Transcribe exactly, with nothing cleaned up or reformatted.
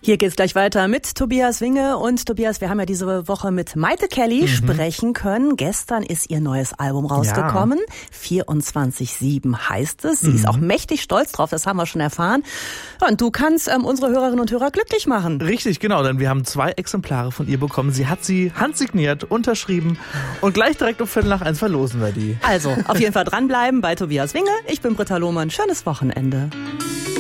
Hier geht's gleich weiter mit Tobias Winge. Und Tobias, wir haben ja diese Woche mit Mayte Kelly mhm. sprechen können. Gestern ist ihr neues Album rausgekommen. Ja. vierundzwanzig sieben heißt es. Sie mhm. ist auch mächtig stolz drauf, das haben wir schon erfahren. Und du kannst ähm, unsere Hörerinnen und Hörer glücklich machen. Richtig, genau, denn wir haben zwei Exemplare von ihr bekommen. Sie hat sie handsigniert, unterschrieben und gleich direkt um Viertel nach eins verlosen wir die. Also, auf jeden Fall dranbleiben bei Tobias Winge. Ich bin Britta Lohmann. Schönes Wochenende.